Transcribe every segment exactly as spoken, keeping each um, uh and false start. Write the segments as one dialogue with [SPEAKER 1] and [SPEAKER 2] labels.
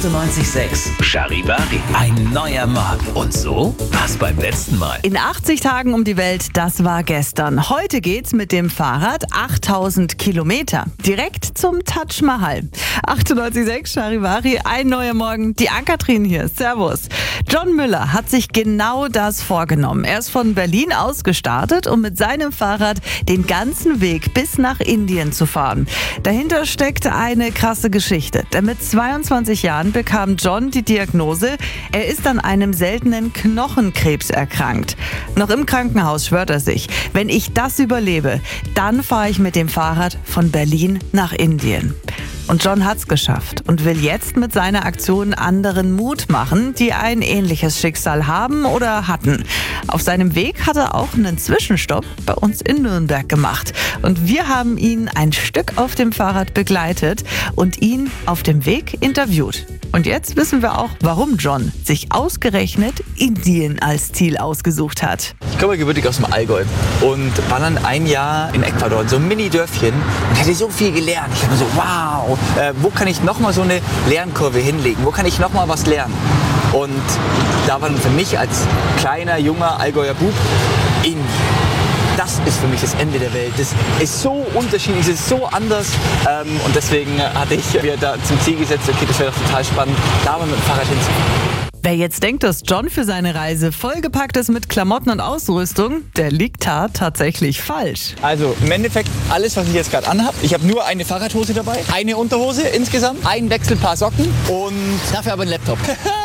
[SPEAKER 1] achtundneunzig Komma sechs Charivari. Ein neuer Morgen. Und so war's beim letzten Mal.
[SPEAKER 2] In achtzig Tagen um die Welt, das war gestern. Heute geht's mit dem Fahrrad achttausend Kilometer. Direkt zum Taj Mahal. achtundneunzig Komma sechs Charivari, ein neuer Morgen. Die Ann-Kathrin hier. Servus. John Müller hat sich genau das vorgenommen. Er ist von Berlin aus gestartet, um mit seinem Fahrrad den ganzen Weg bis nach Indien zu fahren. Dahinter steckt eine krasse Geschichte. Denn mit zweiundzwanzig Jahren bekam John die Diagnose, er ist an einem seltenen Knochenkrebs erkrankt. Noch im Krankenhaus schwört er sich, wenn ich das überlebe, dann fahre ich mit dem Fahrrad von Berlin nach Indien. Und John hat's geschafft und will jetzt mit seiner Aktion anderen Mut machen, die ein ähnliches Schicksal haben oder hatten. Auf seinem Weg hat er auch einen Zwischenstopp bei uns in Nürnberg gemacht. Und wir haben ihn ein Stück auf dem Fahrrad begleitet und ihn auf dem Weg interviewt. Und jetzt wissen wir auch, warum John sich ausgerechnet Indien als Ziel ausgesucht hat.
[SPEAKER 3] Ich komme gebürtig aus dem Allgäu und war dann ein Jahr in Ecuador, in so einem Mini-Dörfchen und hatte so viel gelernt. Ich dachte so, wow, äh, wo kann ich nochmal so eine Lernkurve hinlegen? Wo kann ich nochmal was lernen? Und da war dann für mich als kleiner, junger Allgäuer Bub Indien. Das ist für mich das Ende der Welt. Das ist so unterschiedlich, es ist so anders. Ähm, und deswegen hatte ich mir da zum Ziel gesetzt, okay, das wäre doch total spannend, da mal mit dem Fahrrad hinzufahren.
[SPEAKER 2] Wer jetzt denkt, dass John für seine Reise vollgepackt ist mit Klamotten und Ausrüstung, der liegt da tatsächlich falsch.
[SPEAKER 3] Also im Endeffekt alles, was ich jetzt gerade anhabe. Ich habe nur eine Fahrradhose dabei, eine Unterhose insgesamt, ein Wechselpaar Socken und dafür aber einen Laptop.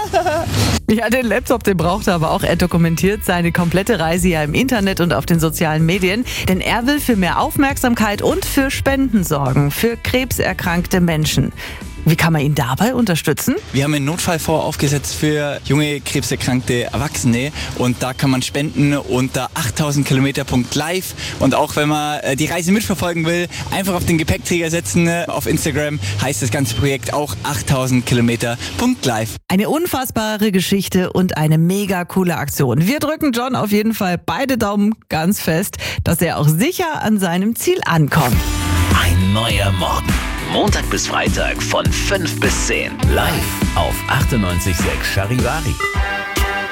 [SPEAKER 2] Ja, den Laptop, den braucht er aber auch. Er dokumentiert seine komplette Reise ja im Internet und auf den sozialen Medien. Denn er will für mehr Aufmerksamkeit und für Spenden sorgen, für krebserkrankte Menschen. Wie kann man ihn dabei unterstützen?
[SPEAKER 3] Wir haben einen Notfallfonds aufgesetzt für junge krebserkrankte Erwachsene und da kann man spenden unter achttausend Kilometer Punkt live und auch wenn man die Reise mitverfolgen will, einfach auf den Gepäckträger setzen. Auf Instagram heißt das ganze Projekt auch achttausend Kilometer Punkt live.
[SPEAKER 2] Eine unfassbare Geschichte und eine mega coole Aktion. Wir drücken John auf jeden Fall beide Daumen ganz fest, dass er auch sicher an seinem Ziel ankommt.
[SPEAKER 1] Ein neuer Morgen. Montag bis Freitag von fünf bis zehn. Live auf achtundneunzig Komma sechs Charivari.